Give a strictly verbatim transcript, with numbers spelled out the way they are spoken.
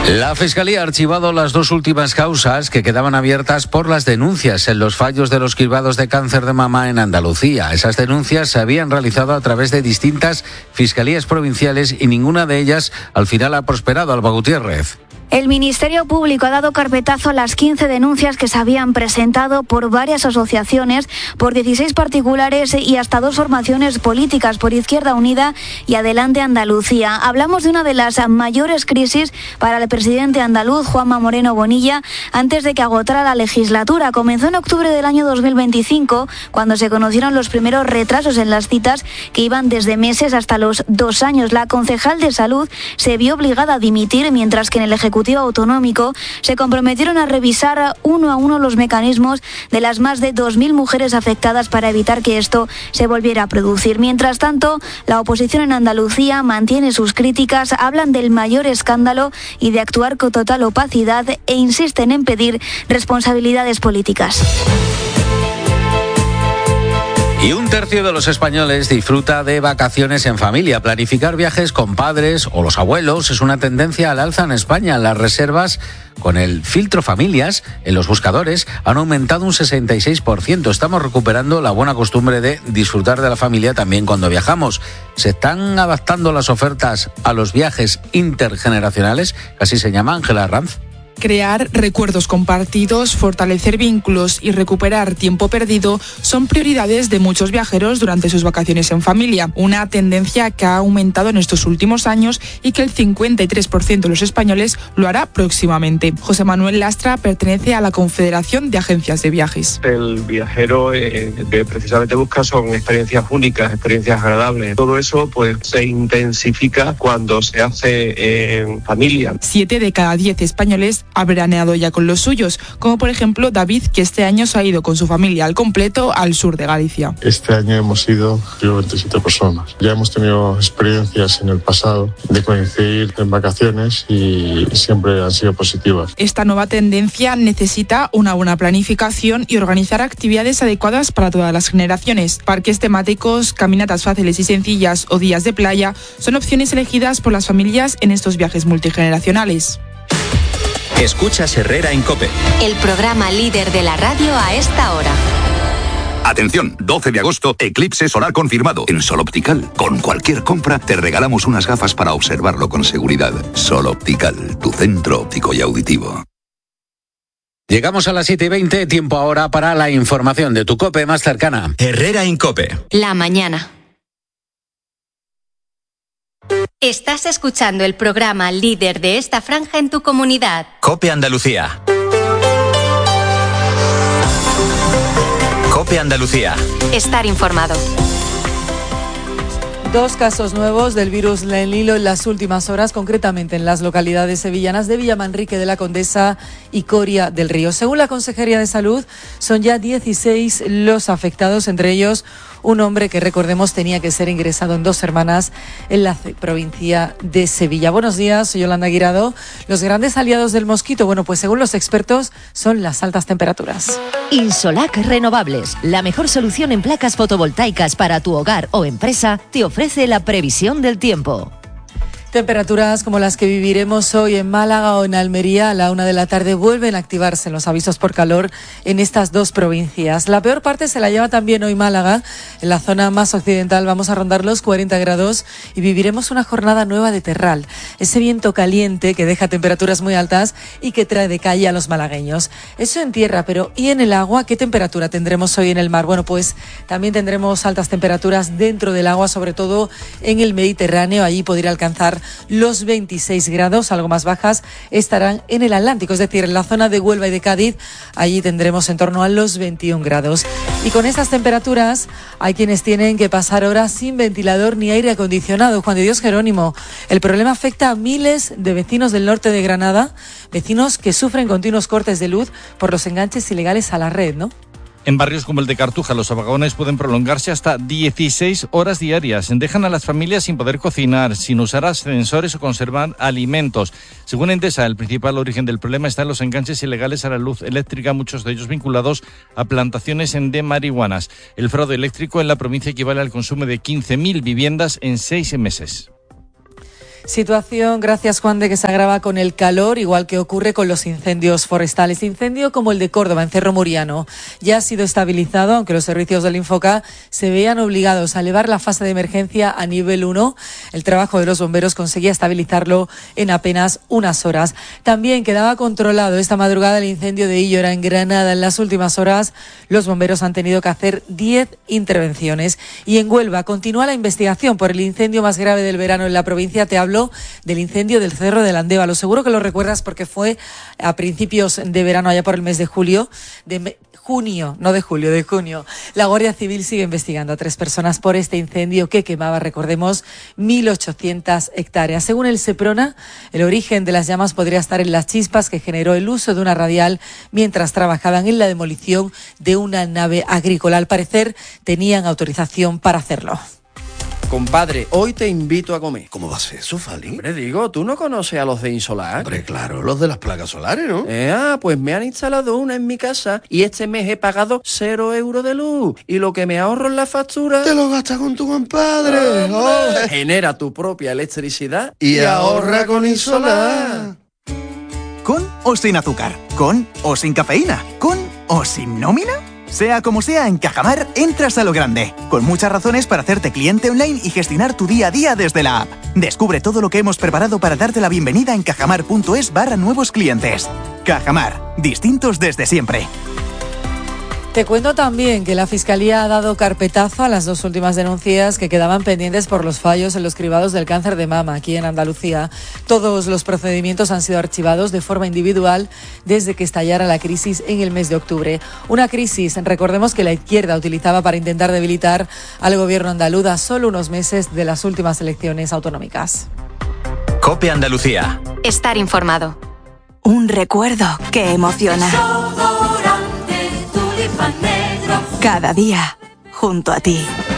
La Fiscalía ha archivado las dos últimas causas que quedaban abiertas por las denuncias en los fallos de los cribados de cáncer de mama en Andalucía. Esas denuncias se habían realizado a través de distintas fiscalías provinciales y ninguna de ellas al final ha prosperado. Alba Gutiérrez. El Ministerio Público ha dado carpetazo a las quince denuncias que se habían presentado por varias asociaciones, por dieciséis particulares y hasta dos formaciones políticas, por Izquierda Unida y Adelante Andalucía. Hablamos de una de las mayores crisis para el presidente andaluz, Juanma Moreno Bonilla, antes de que agotara la legislatura. Comenzó en octubre del año dos mil veinticinco, cuando se conocieron los primeros retrasos en las citas que iban desde meses hasta los dos años. La concejal de Salud se vio obligada a dimitir, mientras que en el Ejecutivo Autonómico se comprometieron a revisar uno a uno los mecanismos de las más de dos mil mujeres afectadas para evitar que esto se volviera a producir. Mientras tanto, la oposición en Andalucía mantiene sus críticas, hablan del mayor escándalo y de actuar con total opacidad e insisten en pedir responsabilidades políticas. Y un tercio de los españoles disfruta de vacaciones en familia. Planificar viajes con padres o los abuelos es una tendencia al alza en España. Las reservas con el filtro familias en los buscadores han aumentado un sesenta y seis por ciento. Estamos recuperando la buena costumbre de disfrutar de la familia también cuando viajamos. ¿Se están adaptando las ofertas a los viajes intergeneracionales? Así se llama. Ángela Arranz. Crear recuerdos compartidos, fortalecer vínculos y recuperar tiempo perdido son prioridades de muchos viajeros durante sus vacaciones en familia, una tendencia que ha aumentado en estos últimos años y que el cincuenta y tres por ciento de los españoles lo hará próximamente. José Manuel Lastra pertenece a la Confederación de Agencias de Viajes. El viajero eh, que precisamente busca son experiencias únicas, experiencias agradables. Todo eso pues se intensifica cuando se hace en familia. Siete de cada diez españoles ha veraneado ya con los suyos, como por ejemplo David, que este año se ha ido con su familia al completo al sur de Galicia. Este año hemos ido veintisiete personas. Ya hemos tenido experiencias en el pasado de coincidir en vacaciones y siempre han sido positivas. Esta nueva tendencia necesita una buena planificación y organizar actividades adecuadas para todas las generaciones. Parques temáticos, caminatas fáciles y sencillas o días de playa son opciones elegidas por las familias en estos viajes multigeneracionales. Escuchas Herrera en COPE. El programa líder de la radio a esta hora. Atención, doce de agosto, eclipse solar confirmado en Sol Optical. Con cualquier compra te regalamos unas gafas para observarlo con seguridad. Sol Optical, tu centro óptico y auditivo. Llegamos a las siete y veinte, tiempo ahora para la información de tu COPE más cercana. Herrera en COPE. La mañana. Estás escuchando el programa líder de esta franja en tu comunidad. COPE Andalucía. COPE Andalucía. Estar informado. Dos casos nuevos del virus del Nilo en las últimas horas, concretamente en las localidades sevillanas de Villamanrique de la Condesa y Coria del Río. Según la Consejería de Salud, son ya dieciséis los afectados, entre ellos un hombre que, recordemos, tenía que ser ingresado en Dos Hermanas en la provincia de Sevilla. Buenos días, soy Yolanda Guirado. Los grandes aliados del mosquito, bueno, pues según los expertos, son las altas temperaturas. Insolac Renovables, la mejor solución en placas fotovoltaicas para tu hogar o empresa, te ofrece la previsión del tiempo. Temperaturas como las que viviremos hoy en Málaga o en Almería a la una de la tarde vuelven a activarse los avisos por calor en estas dos provincias. La peor parte se la lleva también hoy Málaga. En la zona más occidental vamos a rondar los cuarenta grados y viviremos una jornada nueva de terral. Ese viento caliente que deja temperaturas muy altas y que trae de calle a los malagueños. Eso en tierra, pero ¿y en el agua? ¿Qué temperatura tendremos hoy en el mar? Bueno, pues también tendremos altas temperaturas dentro del agua, sobre todo en el Mediterráneo. Allí podría alcanzar los veintiséis grados, algo más bajas estarán en el Atlántico, es decir, en la zona de Huelva y de Cádiz, allí tendremos en torno a los veintiún grados. Y con estas temperaturas hay quienes tienen que pasar horas sin ventilador ni aire acondicionado. Juan de Dios Jerónimo, el problema afecta a miles de vecinos del norte de Granada, vecinos que sufren continuos cortes de luz por los enganches ilegales a la red, ¿no? En barrios como el de Cartuja, los apagones pueden prolongarse hasta dieciséis horas diarias. Dejan a las familias sin poder cocinar, sin usar ascensores o conservar alimentos. Según Endesa, el principal origen del problema está en los enganches ilegales a la luz eléctrica, muchos de ellos vinculados a plantaciones de marihuanas. El fraude eléctrico en la provincia equivale al consumo de quince mil viviendas en seis meses. Situación, gracias Juan, de que se agrava con el calor, igual que ocurre con los incendios forestales. Incendio como el de Córdoba, en Cerro Muriano, ya ha sido estabilizado, aunque los servicios del Infoca se veían obligados a elevar la fase de emergencia a nivel uno. El trabajo de los bomberos conseguía estabilizarlo en apenas unas horas. También quedaba controlado esta madrugada el incendio de Illora, en Granada. En las últimas horas, los bomberos han tenido que hacer diez intervenciones. Y en Huelva continúa la investigación por el incendio más grave del verano en la provincia. Te hablo del incendio del Cerro del Andévalo. Seguro que lo recuerdas porque fue a principios de verano, allá por el mes de julio, de me- junio, no de julio, de junio. La Guardia Civil sigue investigando a tres personas por este incendio que quemaba, recordemos, mil ochocientas hectáreas. Según el Seprona, el origen de las llamas podría estar en las chispas que generó el uso de una radial mientras trabajaban en la demolición de una nave agrícola. Al parecer, tenían autorización para hacerlo. Compadre, hoy te invito a comer. ¿Cómo va a ser eso, Fali? Hombre, digo, ¿tú no conoces a los de Insolar? Hombre, claro, los de las placas solares, ¿no? Eh, ah, pues me han instalado una en mi casa y este mes he pagado cero euros de luz. Y lo que me ahorro en la factura... ¡Te lo gastas con tu compadre! Oh, genera tu propia electricidad y, y ahorra con Insolar. ¿Con o sin azúcar? ¿Con o sin cafeína? ¿Con o sin nómina? Sea como sea, en Cajamar entras a lo grande, con muchas razones para hacerte cliente online y gestionar tu día a día desde la app. Descubre todo lo que hemos preparado para darte la bienvenida en cajamar.es barra nuevos clientes. Cajamar, distintos desde siempre. Te cuento también que la Fiscalía ha dado carpetazo a las dos últimas denuncias que quedaban pendientes por los fallos en los cribados del cáncer de mama aquí en Andalucía. Todos los procedimientos han sido archivados de forma individual desde que estallara la crisis en el mes de octubre. Una crisis, recordemos, que la izquierda utilizaba para intentar debilitar al gobierno andaluz a solo unos meses de las últimas elecciones autonómicas. COPE Andalucía. Estar informado. Un recuerdo que emociona. Cada día, junto a ti.